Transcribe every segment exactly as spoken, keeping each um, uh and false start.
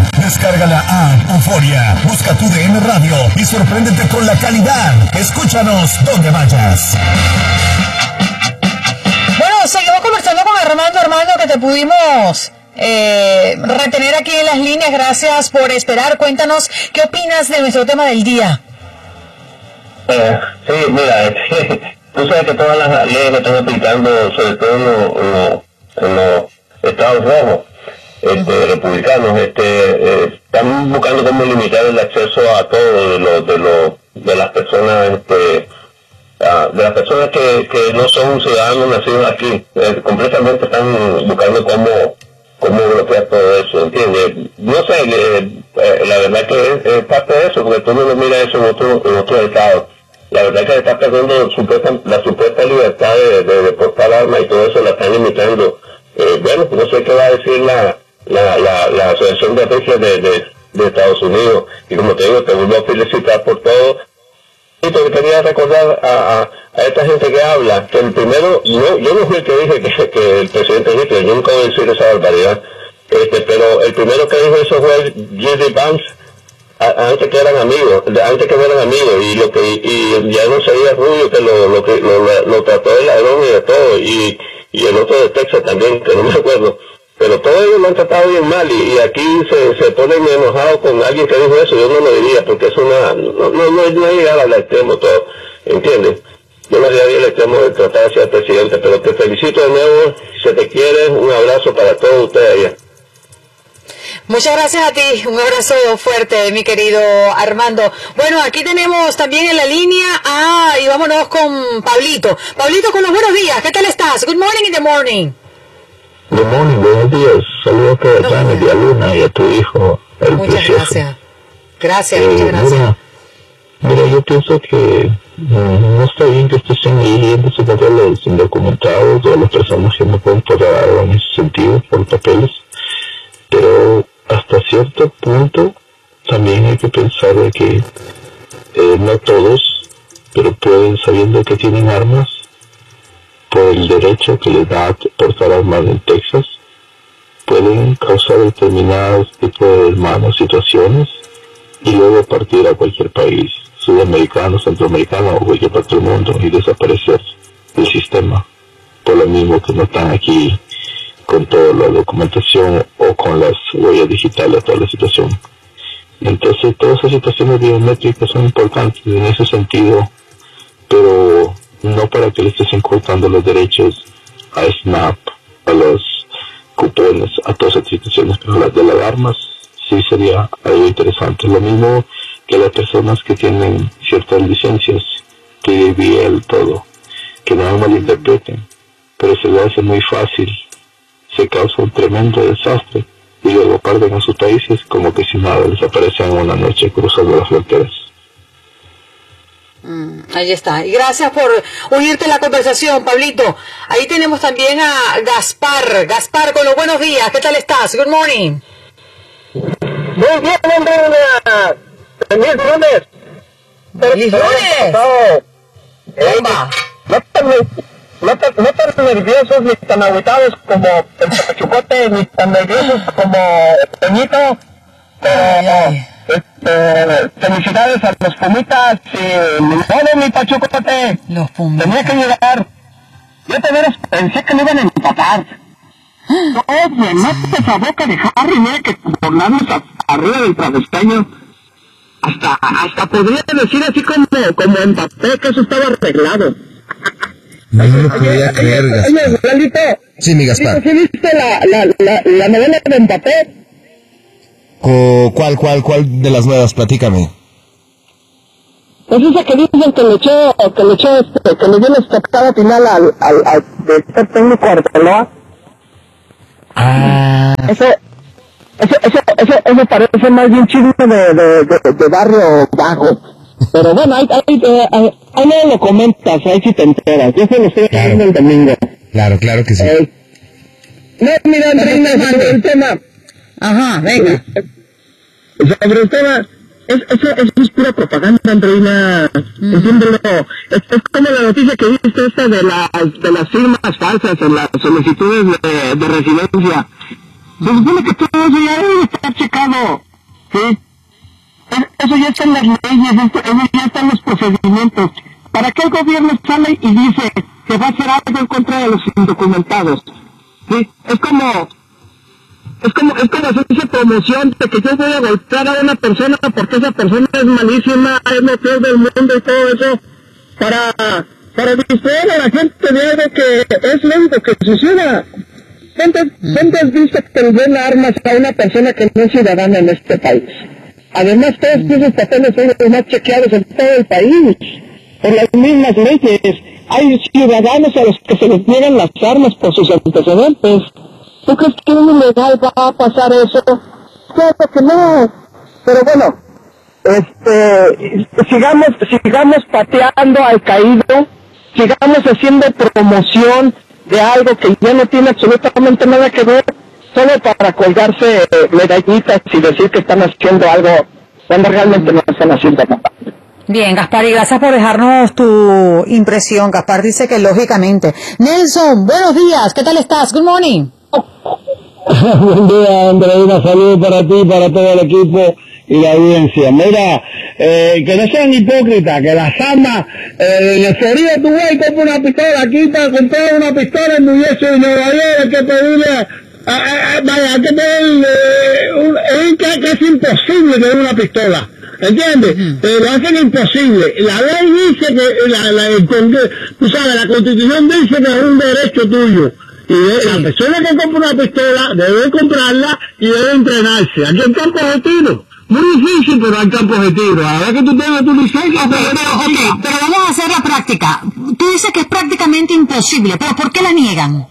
Euforia. Descarga la app Euforia, busca tu D N Radio y sorpréndete con la calidad. Escúchanos donde vayas. Bueno, seguimos conversando con Armando. Armando, que te pudimos eh, retener aquí en las líneas. Gracias por esperar. Cuéntanos, ¿qué opinas de nuestro tema del día? Eh, sí, mira, este, tú sabes que todas las leyes que están aplicando, sobre todo en los, en los, en los estados rojos, este, republicanos, este, eh, están buscando cómo limitar el acceso a todo de los de los de las personas, este, a, de las personas que, que no son ciudadanos nacidos aquí. Eh, completamente están buscando cómo cómo bloquear todo eso, ¿entiendes? No sé, eh, eh, la verdad que es, es parte de eso, porque todo el mundo mira eso en otro en otros estados. La verdad que está perdiendo supuesta, la supuesta libertad de, de, de portar armas y todo eso la están limitando. Eh, bueno, no sé qué va a decir la la, la, la Asociación de Rifles de, de, de Estados Unidos. Y como te digo, te vuelvo a felicitar por todo. Y te quería recordar a, a, a esta gente que habla, que el primero, yo, yo no fui el que dije que, que el presidente Hitler, yo nunca voy a decir esa barbaridad, este, pero el primero que dijo eso fue J D Vance, antes que eran amigos, antes que eran amigos, y lo que y ya no sabía Rubio que lo lo que lo, lo, lo trató de ladrón y de todo, y, y el otro de Texas también, que no me acuerdo, pero todos ellos lo han tratado bien mal, y, y aquí se, se ponen enojados con alguien que dijo eso. Yo no lo diría, porque es una, no, no, no, no es llegar al extremo todo, ¿entiendes? Yo no llegaría al extremo de tratar de ser presidente, pero te felicito de nuevo, se te quiere, un abrazo para todos ustedes allá. Muchas gracias a ti, un abrazo fuerte, mi querido Armando. Bueno, aquí tenemos también en la línea, ah, y vámonos con Pablito. Pablito, con los buenos días, ¿qué tal estás? Good morning in the morning. Good morning, buenos días. Saludos a toda la media luna y a tu hijo, el Muchas precioso. gracias. Gracias, Eh, muchas gracias. Mira, mira, yo pienso que eh, no está bien que estén ahí yéndose contra los indocumentados o las personas que no pueden pagar en ese sentido por papeles, pero hasta cierto punto también hay que pensar de que eh, no todos, pero pueden, sabiendo que tienen armas, por el derecho que les da a portar armas en Texas, pueden causar determinados tipos de malas situaciones y luego partir a cualquier país, sudamericano, centroamericano o cualquier parte del mundo, y desaparecer del sistema, por lo mismo que no están aquí con toda la documentación o con las huellas digitales, toda la situación. Entonces todas esas situaciones biométricas son importantes en ese sentido, pero no para que le estés incorporando los derechos a SNAP, a los cupones, a todas esas situaciones, pero las de las armas sí sería algo interesante. Lo mismo que las personas que tienen ciertas licencias, T D B L, todo, que no malinterpreten, pero se le hace muy fácil, se causa un tremendo desastre y luego parten a sus países como que si nada, desaparecen en una noche cruzando las fronteras. Mm, ahí está. Y gracias por unirte a la conversación, Pablito. Ahí tenemos también a Gaspar. Gaspar, con los buenos días. ¿Qué tal estás? Good morning. Muy bien, hombre, feliz lunes. ¡Feliz lunes! Venga. No tan, no, tan, no tan nerviosos ni tan agüitados como el Pachucote, ni tan nerviosos como Peñito, pero este, felicidades a los Pumitas y ni modo, mi Pachucote. Los Pumitas. Tenía que llegar. Yo de veras pensé que no iban a empatar. No, me mata esa boca de Harry, mira que tornarnos arriba del travesteño. Hasta, hasta podría decir así como, como Mbappé, que eso estaba arreglado. No me lo podía creer, Gaspar. Lalito, Sí, mi Gaspar. ¿sí viste la, la, la, la novela de Mbappé? Co- ¿Cuál, cuál, cuál de las nuevas? Platícame. Pues esa que dicen que le echó, que le echó, este, que le dio la estocada final al, al, al director técnico Arbeloa. Ah. Eso, eso, eso, eso, eso parece más bien chisme de, de, de, de barrio bajo. Pero bueno, ahí, ahí, ahí, ahí no lo comentas, ahí sí te enteras. Yo se lo estoy Claro. haciendo el domingo. Claro, claro que sí. Eh, no, mira, Andreina, sobre el tema. Ajá, venga. Sobre el tema, es, eso, eso es pura propaganda, Andreina. Mm. Entiéndelo. Es, es como la noticia que viste esta de las, de las firmas falsas en las solicitudes de, de residencia. Se supone que todo eso ya debe estar checado abogado, ¿sí? Eso ya está en las leyes, eso ya está en los procedimientos. ¿Para qué el gobierno sale y dice que va a hacer algo en contra de los indocumentados? ¿Sí? Es como, es como, es como hacerse promoción de que yo voy a golpear a una persona porque esa persona es malísima, es lo peor del mundo y todo eso, para, para distraer a la gente de algo que es lento que suceda. ¿Dónde, ¿Dónde has visto que le den armas a una persona que no es ciudadana en este país? Además, todos esos papeles son los más chequeados en todo el país, por las mismas leyes. Hay ciudadanos a los que se les niegan las armas por sus antecedentes. ¿Tú crees que un ilegal va a pasar eso? Claro que no. Pero bueno, este, sigamos, sigamos pateando al caído, sigamos haciendo promoción de algo que ya no tiene absolutamente nada que ver, solo para colgarse medallitas y decir que están haciendo algo cuando realmente no están haciendo nada. Bien, Gaspar, y gracias por dejarnos tu impresión. Gaspar dice que lógicamente. Nelson, buenos días, ¿qué tal estás? Good morning. Buen día, Andreina, saludos para ti, para todo el equipo y la audiencia. Mira, eh, que no sean hipócritas, que las armas, eh, en la Florida tú vas y compras una pistola, aquí para comprar una pistola en New Jersey y Nueva York hay que pedirle, a, a, a, vaya, hay que pedirle, eh, un, es que, que es imposible tener una pistola. ¿Entiendes? Uh-huh. Eh, lo hacen imposible. La ley dice que, la, la, el, tú sabes, la Constitución dice que es un derecho tuyo. Y de, la persona que compra una pistola debe comprarla y debe entrenarse. Aquí hay campos de tiro. Muy difícil, pero hay campos de tiro. A ver que tú tengas tu licencia. Okay, pero, okay, pero vamos a hacer la práctica. Tú dices que es prácticamente imposible, pero ¿por qué la niegan?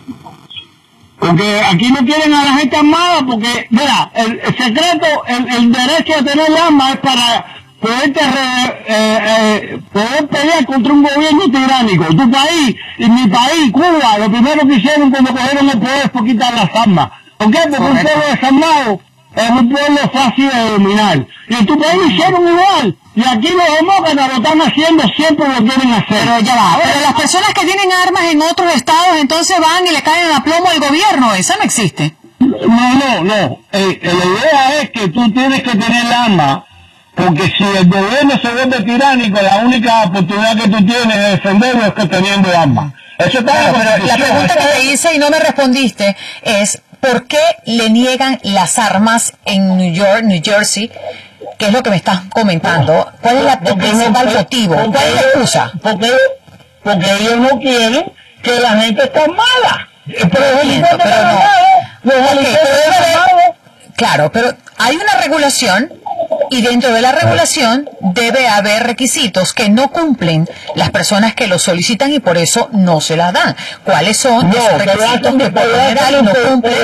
Porque aquí no quieren a la gente armada, porque, mira, el, el secreto, el, el derecho de tener armas es para poderte re, eh, eh, poder pelear contra un gobierno tiránico. Tu país, y mi país, Cuba, lo primero que hicieron cuando cogieron el poder fue quitar las armas. ¿Por qué? Porque un pueblo desarmado es un pueblo fácil de dominar. Y en tu país lo hicieron igual. Y aquí los demócratas lo están haciendo, siempre lo quieren hacer. Pero ya va, pero las personas que tienen armas en otros estados, entonces van y le caen a plomo al gobierno. Eso no existe. No, no, no. Eh, la idea es que tú tienes que tener armas, porque si el gobierno se vuelve tiránico, la única oportunidad que tú tienes de defenderlo es que teniendo armas. Eso está claro, pero la pregunta que te hice y no me respondiste es, ¿por qué le niegan las armas en New York, New Jersey? ¿Qué es lo que me estás comentando? ¿Cuál es la principal motivo? ¿Cuál es la excusa? Porque, porque ellos no quieren que la gente esté armada. Pero, entiendo, pero no. Okay, pero claro, pero hay una regulación y dentro de la regulación debe haber requisitos que no cumplen las personas que lo solicitan y por eso no se las dan. ¿Cuáles son no, esos requisitos que por lo general no cumplen?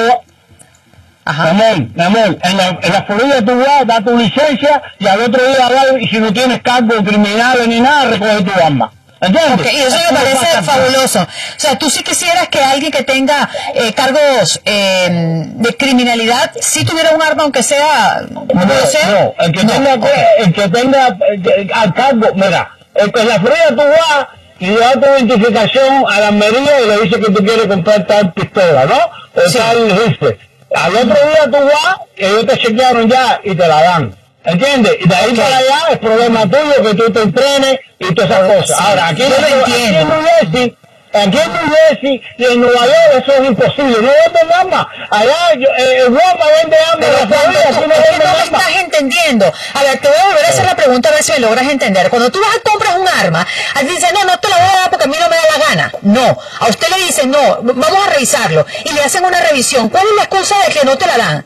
Ajá. Mi amor, mi amor, en la, en la Florida tú vas, das tu licencia y al otro día vas y si no tienes cargos criminales ni nada, recoges tu arma. ¿Entiendes? Okay, y eso me parece fabuloso. O sea, tú sí quisieras que alguien que tenga eh, cargos eh, de criminalidad, si tuviera un arma, aunque sea... No, no, sea? no el que no, tenga, okay. el que tenga el que, al cargo, mira, el que en la Florida tú vas y das tu identificación a la armería y le dices que tú quieres comprar tal pistola, ¿no? O sí. tal rifle. Al otro día tú vas, ellos te chequearon ya y te la dan. ¿Entiendes? Y de ahí okay. para allá es problema tuyo que tú te entrenes y todas esas cosas. Sí, ahora, aquí, no, aquí en New Jersey, aquí en New Jersey y en Nueva York eso es imposible. No venden armas. Allá eh, Roma vende armas. Pero cuando tú, no, es que no me estás entendiendo. A ver, te voy a volver a hacer la pregunta a ver si me logras entender. Cuando tú vas a comprar un arma, a ti dice, no, no te la voy a dar porque a mí no me da la gana. No. A usted le dice, no, vamos a revisarlo. Y le hacen una revisión. ¿Cuál es la excusa de que no te la dan?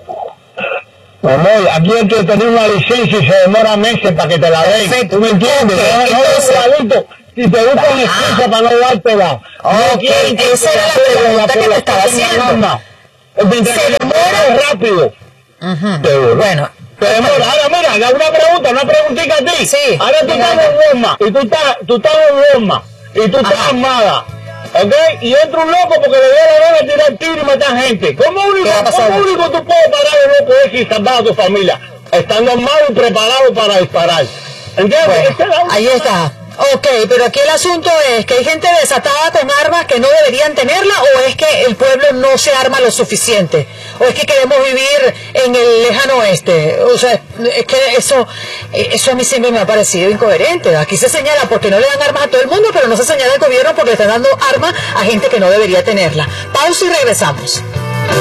Amor, aquí hay que tener una licencia y se demora meses para que te la den. Perfecto. ¿Tú me entiendes? Okay. No, Entonces, si te gusta una excusa para no dártela. Ok, esa era la pregunta que te estaba haciendo. Se demora rápido. Uh-huh. Bueno. Se demora. Ahora mira, haga una pregunta, una preguntita a ti. Sí. Ahora tú estás en Roma y tú estás, tú estás en Roma y tú estás armada. ¿Ok? Y entra un loco porque le dio la gana tirar tiro y matar gente. ¿Cómo único, ¿cómo único tú puedes parar el loco ese y salvar a tu familia? Estando armado y preparado para disparar. ¿Entiendes? Bueno, ahí está. Ok, pero aquí el asunto es que hay gente desatada con armas que no deberían tenerla, o es que el pueblo no se arma lo suficiente, o es que queremos vivir en el lejano oeste. O sea, es que eso eso a mí siempre me ha parecido incoherente. Aquí se señala porque no le dan armas a todo el mundo, pero no se señala al gobierno porque le están dando armas a gente que no debería tenerla. Pausa y regresamos.